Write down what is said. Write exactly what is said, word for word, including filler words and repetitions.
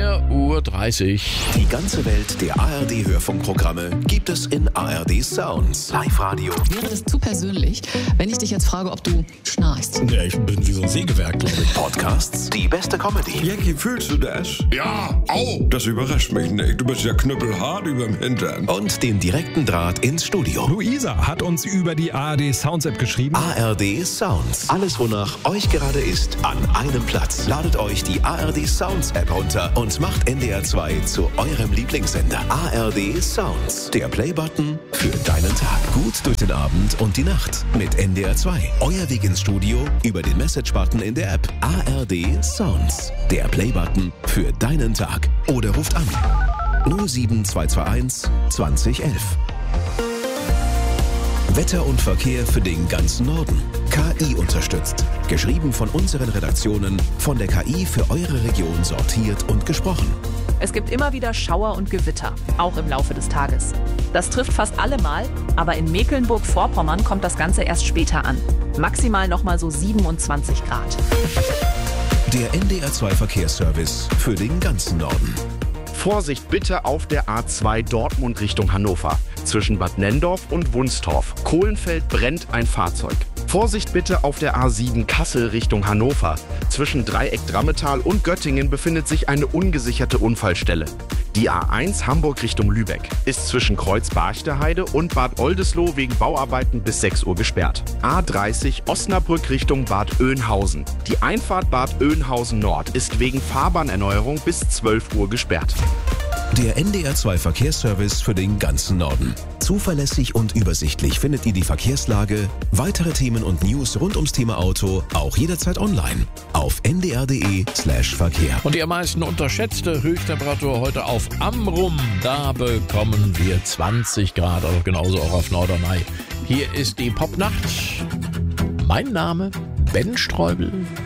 vier Uhr dreißig. Die ganze Welt der A R D-Hörfunkprogramme gibt es in A R D Sounds. Live-Radio. Wäre das zu persönlich, wenn ich dich jetzt frage, ob du schnarchst? Ja, ich bin wie so ein Sägewerk, glaube ich. Podcasts, die beste Comedy. Jackie, fühlst du das? Ja, au! Das überrascht mich nicht. Du bist ja knüppelhart überm Hintern. Und den direkten Draht ins Studio. Luisa hat uns über die A R D Sounds App geschrieben. A R D Sounds. Alles, wonach euch gerade ist, an einem Platz. Ladet euch die A R D Sounds App runter und macht N D R zwei zu eurem Lieblingssender. A R D Sounds. Der Playbutton für deinen Tag. Gut durch den Abend und die Nacht mit N D R zwei. Euer Weg ins Studio über den Message-Button in der App. A R D Sounds. Der Playbutton für deinen Tag. Oder ruft an. null sieben zwei zwei eins zwanzig elf. Wetter und Verkehr für den ganzen Norden. K I unterstützt. Geschrieben von unseren Redaktionen, von der K I für eure Region sortiert und gesprochen. Es gibt immer wieder Schauer und Gewitter, auch im Laufe des Tages. Das trifft fast alle mal, aber in Mecklenburg-Vorpommern kommt das Ganze erst später an. Maximal nochmal so siebenundzwanzig Grad. Der N D R zwei Verkehrsservice für den ganzen Norden. Vorsicht bitte auf der A zwei Dortmund Richtung Hannover. Zwischen Bad Nenndorf und Wunstorf. Kohlenfeld brennt ein Fahrzeug. Vorsicht bitte auf der A sieben Kassel Richtung Hannover. Zwischen Dreieck Drammetal und Göttingen befindet sich eine ungesicherte Unfallstelle. Die A eins Hamburg Richtung Lübeck ist zwischen Kreuz-Barchte-Heide und Bad Oldesloe wegen Bauarbeiten bis sechs Uhr gesperrt. A dreißig Osnabrück Richtung Bad Oeynhausen. Die Einfahrt Bad Oeynhausen Nord ist wegen Fahrbahnerneuerung bis zwölf Uhr gesperrt. Der N D R zwei Verkehrsservice für den ganzen Norden. Zuverlässig und übersichtlich findet ihr die Verkehrslage, weitere Themen und News rund ums Thema Auto auch jederzeit online auf n d r punkt d e slash Verkehr. Und die am meisten unterschätzte Höchsttemperatur heute auf Amrum. Da bekommen wir zwanzig Grad, also genauso auch auf Norderney. Hier ist die Popnacht. Mein Name Ben Streubel.